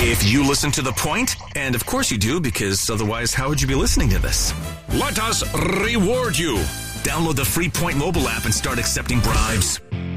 If you listen to The Point, and of course you do, because otherwise how would you be listening to this? Let us reward you. Download the free Point mobile app and start accepting bribes.